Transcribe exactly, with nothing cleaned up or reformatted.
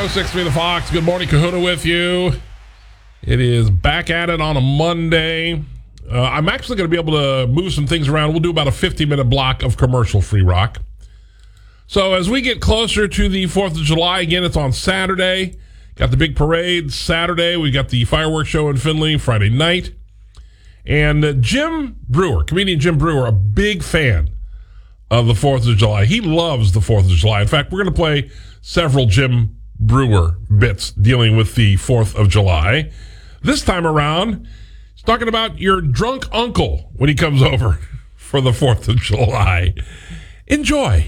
oh six three The Fox. Good morning, Kahuna with you. It is back at it on a Monday. Uh, I'm actually going to be able to move some things around. We'll do about a fifty-minute block of commercial-free rock. So as we get closer to the fourth of July, again, it's on Saturday. Got the big parade Saturday. We got the fireworks show in Findlay Friday night. And uh, Jim Brewer, comedian Jim Brewer, a big fan of the fourth of July. He loves the fourth of July. In fact, we're going to play several Jim Brewer bits dealing with the fourth of July. This time around, he's talking about your drunk uncle when he comes over for the fourth of July. Enjoy.